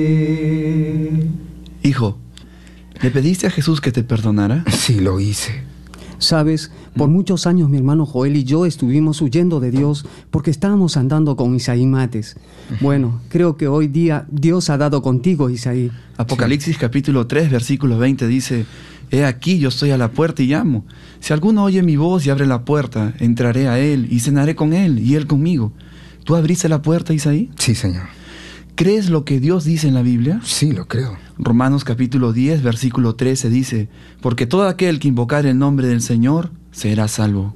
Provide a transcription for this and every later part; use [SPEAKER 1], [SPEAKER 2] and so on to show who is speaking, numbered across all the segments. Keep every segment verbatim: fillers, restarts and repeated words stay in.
[SPEAKER 1] Hijo, ¿le pediste a Jesús que te perdonara?
[SPEAKER 2] Sí, lo hice.
[SPEAKER 3] Sabes, por muchos años mi hermano Joel y yo estuvimos huyendo de Dios porque estábamos andando con Isaí Mates. Bueno, creo que hoy día Dios ha dado contigo, Isaí.
[SPEAKER 1] Apocalipsis capítulo tres, versículo veinte dice: He aquí, yo estoy a la puerta y llamo. Si alguno oye mi voz y abre la puerta, entraré a él y cenaré con él y él conmigo. ¿Tú abriste la puerta, Isaí?
[SPEAKER 2] Sí, Señor.
[SPEAKER 1] ¿Crees lo que Dios dice en la Biblia?
[SPEAKER 2] Sí, lo creo.
[SPEAKER 1] Romanos capítulo diez, versículo trece dice: Porque todo aquel que invocare el nombre del Señor será salvo.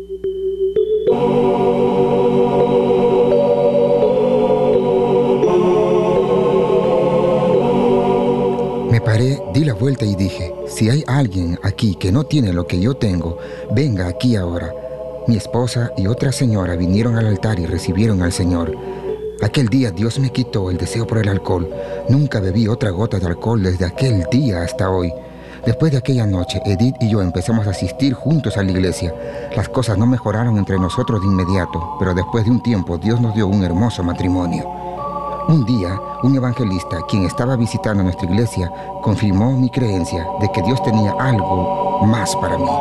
[SPEAKER 2] Me paré, di la vuelta y dije: si hay alguien aquí que no tiene lo que yo tengo, venga aquí ahora. Mi esposa y otra señora vinieron al altar y recibieron al Señor. Aquel día Dios me quitó el deseo por el alcohol. Nunca bebí otra gota de alcohol desde aquel día hasta hoy. Después de aquella noche, Edith y yo empezamos a asistir juntos a la iglesia. Las cosas no mejoraron entre nosotros de inmediato, pero después de un tiempo Dios nos dio un hermoso matrimonio. Un día, un evangelista, quien estaba visitando nuestra iglesia, confirmó mi creencia de que Dios tenía algo más para mí.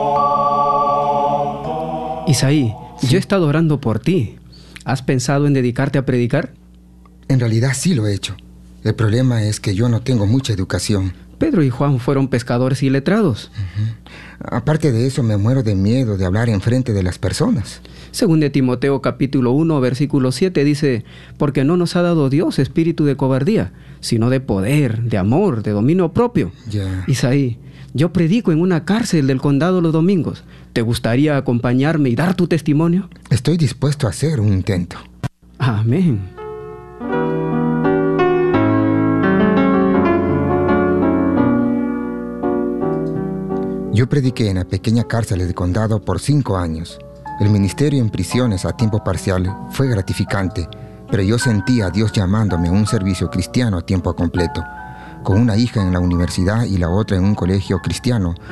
[SPEAKER 3] Isaí,
[SPEAKER 2] ¿Sí?
[SPEAKER 3] Yo he estado orando por ti. ¿Has pensado en dedicarte a predicar?
[SPEAKER 2] En realidad sí lo he hecho. El problema es que yo no tengo mucha educación.
[SPEAKER 3] Pedro y Juan fueron pescadores y letrados.
[SPEAKER 2] Uh-huh. Aparte de eso, me muero de miedo de hablar en frente de las personas.
[SPEAKER 3] Según de Timoteo capítulo uno, versículo siete, dice: porque no nos ha dado Dios espíritu de cobardía, sino de poder, de amor, de dominio propio.
[SPEAKER 2] Ya.
[SPEAKER 3] Isaí, yo predico en una cárcel del condado los domingos. ¿Te gustaría acompañarme y dar tu testimonio?
[SPEAKER 2] Estoy dispuesto a hacer un intento.
[SPEAKER 3] Amén.
[SPEAKER 2] Yo prediqué en la pequeña cárcel del condado por cinco años. El ministerio en prisiones a tiempo parcial fue gratificante, pero yo sentía a Dios llamándome a un servicio cristiano a tiempo completo. Con una hija en la universidad y la otra en un colegio cristiano,